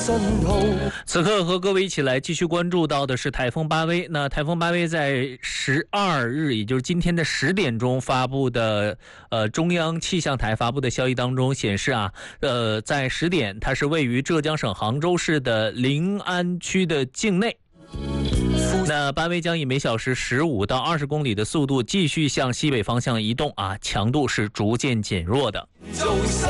此刻和各位一起来继续关注到的是台风巴威。那台风巴威在12日，也就是今天的10点钟发布的中央气象台发布的消息当中显示在10点它是位于浙江省杭州市的临安区的境内。那巴威将以每小时15到20公里的速度继续向西北方向移动强度是逐渐减弱的。